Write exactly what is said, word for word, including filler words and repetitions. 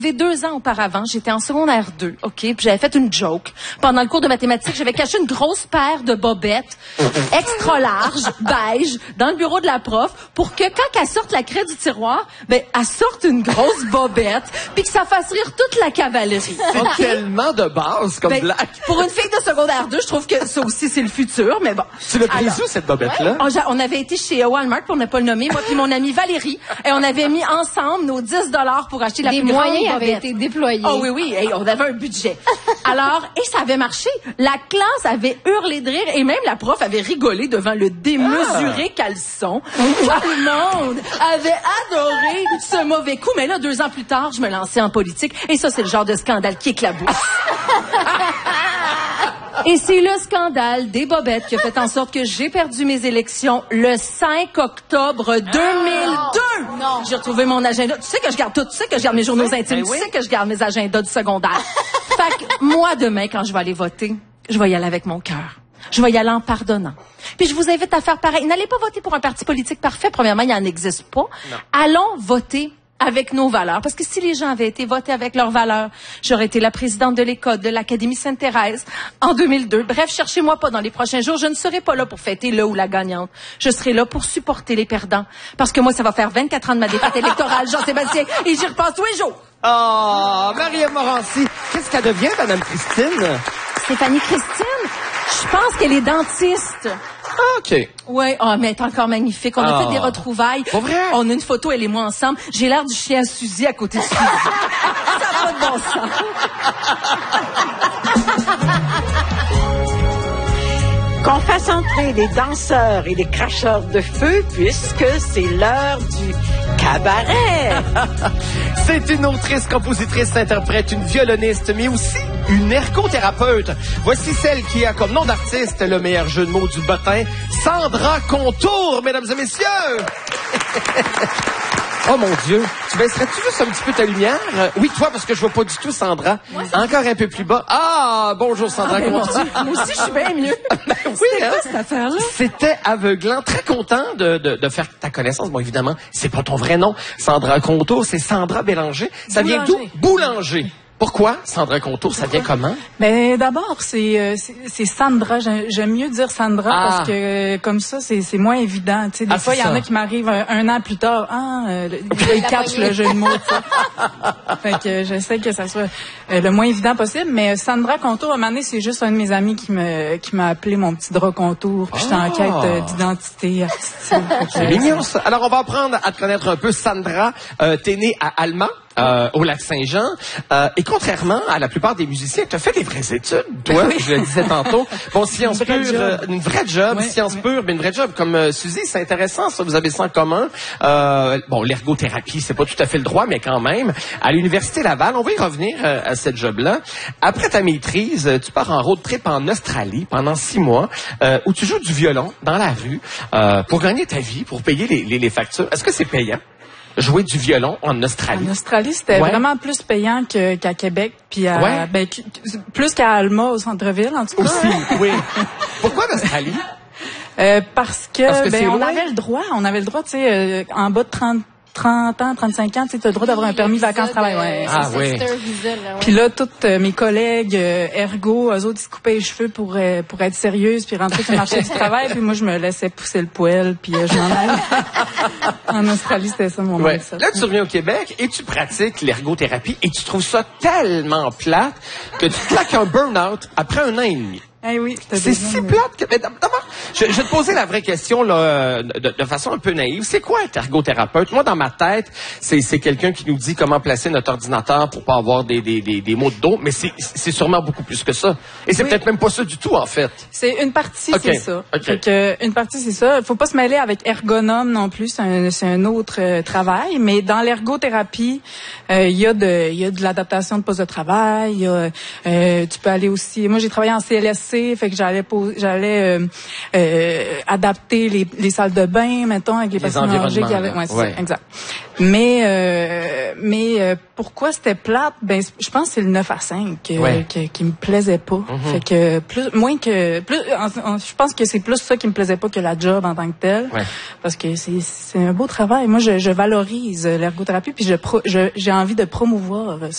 Deux ans auparavant, j'étais en secondaire deux, OK, puis j'avais fait une joke. Pendant le cours de mathématiques, j'avais caché une grosse paire de bobettes extra larges, beige, dans le bureau de la prof, pour que quand elle sorte la craie du tiroir, ben, elle sorte une grosse bobette, puis que ça fasse rire toute la cavalerie. C'est tellement de base comme ben, blague. Pour une fille de secondaire deux, je trouve que ça aussi, c'est le futur, mais bon. Tu l'as pris où, cette bobette-là? Ouais. On avait été chez Walmart, pour ne pas le nommer, moi puis mon amie Valérie, et on avait mis ensemble nos dix dollars pour acheter la Des plus grande moyens bobette. avaient été déployés. Oh oui, oui, hey, on avait un budget. Alors, et ça avait marché. La classe avait hurlé de rire et même la prof avait rigolé devant le démesuré ah. caleçon. Tout le monde avait adoré ce mauvais coup. Mais là, deux ans plus tard, je me lançais en politique et ça, c'est le genre de scandale qui éclabousse. Et c'est le scandale des bobettes qui a fait en sorte que j'ai perdu mes élections le cinq octobre deux mille deux. Non, non. J'ai retrouvé mon agenda. Tu sais que je garde tout. Tu sais que je garde mes journaux intimes. Ben oui. Tu sais que je garde mes agendas du secondaire. Fait que moi, demain, quand je vais aller voter, je vais y aller avec mon cœur. Je vais y aller en pardonnant. Puis je vous invite à faire pareil. N'allez pas voter pour un parti politique parfait. Premièrement, il n'en existe pas. Non. Allons voter avec nos valeurs. Parce que si les gens avaient été votés avec leurs valeurs, j'aurais été la présidente de l'école de l'Académie Sainte-Thérèse en deux mille deux. Bref, cherchez-moi pas dans les prochains jours. Je ne serai pas là pour fêter le ou la gagnante. Je serai là pour supporter les perdants. Parce que moi, ça va faire vingt-quatre ans de ma défaite électorale, Jean-Sébastien, et j'y repasse tous les jours. Oh, Marie-Ève Morancy. Qu'est-ce qu'elle devient, Madame Christine? Stéphanie Christine, je pense qu'elle est dentiste. Ah, OK. Oui, oh, mais elle est encore magnifique. On a Oh. fait des retrouvailles. Pas vrai? On a une photo, elle et moi ensemble. J'ai l'air du chien à Suzy à côté de Suzy. Ça n'a pas de bon sens. Qu'on fasse entrer les danseurs et les cracheurs de feu, puisque c'est l'heure du cabaret. C'est une autrice, compositrice, interprète, une violoniste, mais aussi une ergothérapeute. Voici celle qui a comme nom d'artiste le meilleur jeu de mots du bottin, Sandra Contour, mesdames et messieurs. Oh mon Dieu, tu baisserais-tu juste un petit peu ta lumière? Euh, oui, toi, parce que je vois pas du tout Sandra. Ouais, encore un peu plus bas. Ah, bonjour Sandra Ah, Contour. moi aussi, je suis bien mieux. Ben oui, C'était hein? quoi cette affaire-là? C'était aveuglant. Très content de, de, de faire ta connaissance. Bon, évidemment, c'est pas ton vrai nom. Sandra Contour, c'est Sandra Bélanger. Ça vient d'où? Boulanger. Pourquoi Sandra Contour? Ça vient comment? Ben d'abord, c'est euh, c'est c'est Sandra. J'aime j'aime mieux dire Sandra Ah. parce que euh, comme ça, c'est c'est moins évident. Tu sais, des Ah, fois, il y en ça. a qui m'arrivent un, un an plus tard. Ah, euh, le- ils catchent le jeu de mots. Tu sais. Fait que euh, j'essaie que ça soit euh, le moins évident possible. Mais euh, Sandra Contour, à un moment donné, c'est juste un de mes amis qui me qui m'a appelé mon petit drap contour. Puis j'étais en Ah. quête euh, d'identité artistique. Fait que, C'est euh, mignon, ça. Alors, on va apprendre à te connaître un peu. Sandra, euh, t'es née à Alma, euh, au Lac-Saint-Jean. Euh, et contrairement à la plupart des musiciens, tu as fait des vraies études, toi, Oui. je le disais tantôt. Bon, sciences Une vraie pures, job. euh, une vraie job, Oui, sciences oui. pures, mais une vraie job. Comme euh, Suzy, c'est intéressant, ça, vous avez ça en commun. Euh, bon, l'ergothérapie, c'est pas tout à fait le droit, mais quand même. À l'Université Laval, on va y revenir euh, à cette job-là. Après ta maîtrise, euh, tu pars en road trip en Australie pendant six mois, euh, où tu joues du violon dans la rue euh, pour gagner ta vie, pour payer les, les, les factures. Est-ce que c'est payant? Jouer du violon en Australie. En Australie, c'était Ouais. vraiment plus payant que, qu'à Québec, puis à, Ouais. ben, que- plus qu'à Alma au centre-ville, en tout cas. Aussi, oui. Pourquoi l'Australie? Euh, parce que, Parce que c'est ben, on loin. avait le droit, on avait le droit, tu sais, euh, en bas de trente, trente ans, trente-cinq ans, tu sais, as le droit d'avoir un permis vacances-travail. Ouais. Ah, oui. Puis là, toutes euh, mes collègues euh, ergo, eux autres, ils se coupaient les cheveux pour euh, pour être sérieuses, puis rentrer sur le marché du travail. Puis moi, je me laissais pousser le poil, puis euh, je m'en allais. En Australie, c'était ça mon Ouais. mindset. Là, tu reviens au Québec et tu pratiques l'ergothérapie et tu trouves ça tellement plate que tu claques un burn-out après un an et demi. Eh oui, c'était C'est déjà, si mais- plate que... mais d'abord, je, je vais te poser la vraie question là, de, de façon un peu naïve. C'est quoi être ergothérapeute? Moi, dans ma tête, c'est, c'est quelqu'un qui nous dit comment placer notre ordinateur pour pas avoir des, des, des, des maux de dos, mais c'est, c'est sûrement beaucoup plus que ça. Et c'est Oui. peut-être même pas ça du tout, en fait. C'est une partie, Ok, c'est ça. ok. Fait que, une partie, c'est ça. Faut pas se mêler avec ergonome non plus. C'est un, c'est un autre euh, travail. Mais dans l'ergothérapie, euh, il y a de, il y a de l'adaptation de poste de travail. Il y a, euh, tu peux aller aussi. Moi, j'ai travaillé en C L S C, fait que j'allais, pos- j'allais euh, euh, adapter les, les salles de bain, mettons, avec les, Les personnes âgées qui avaient. environnements, Ouais, c'est ouais. ça, exact. Mais, euh, mais euh, pourquoi c'était plate? Ben, je pense que c'est le neuf à cinq euh, Ouais. que- qui me plaisait pas. Fait que plus, moins que, plus, en- en- je pense que c'est plus ça qui me plaisait pas que la job en tant que telle. Ouais. Parce que c'est, c'est un beau travail. Moi, je, je valorise l'ergothérapie puis je, pro, je, j'ai envie de promouvoir